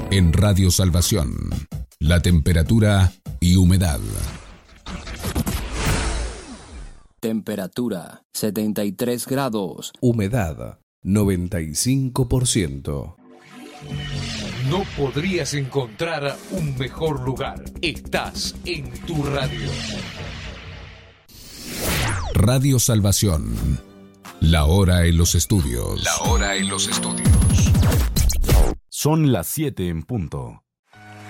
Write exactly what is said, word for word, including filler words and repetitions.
En Radio Salvación, la temperatura y humedad. Temperatura setenta y tres grados. Humedad noventa y cinco por ciento. No podrías encontrar un mejor lugar. Estás en tu radio. Radio Salvación. La hora en los estudios. La hora en los estudios. Son las siete en punto.